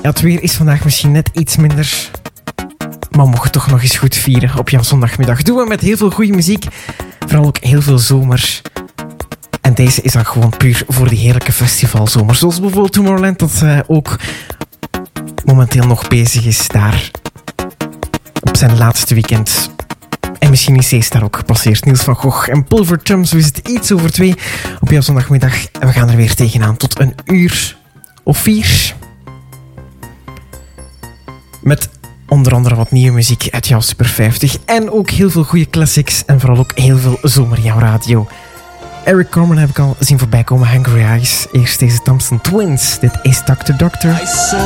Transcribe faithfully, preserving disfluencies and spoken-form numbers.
Ja, het weer is vandaag misschien net iets minder, maar we mogen toch nog eens goed vieren op jouw zondagmiddag. Doen we met heel veel goede muziek, vooral ook heel veel zomer. En deze is dan gewoon puur voor die heerlijke festivalzomer. Zoals bijvoorbeeld Tomorrowland, dat uh, ook momenteel nog bezig is daar op zijn laatste weekend. En misschien is deze daar ook gepasseerd. Niels van Gogh en Pulver Chums. We zitten iets over twee op jouw zondagmiddag. En we gaan er weer tegenaan tot een uur of vier. Met onder andere wat nieuwe muziek uit jouw Super vijftig. En ook heel veel goede classics. En vooral ook heel veel zomer jouw radio. Eric Carmen heb ik al zien voorbij komen. Hungry Eyes. Eerst deze Thompson Twins. Dit is doctor Doctor.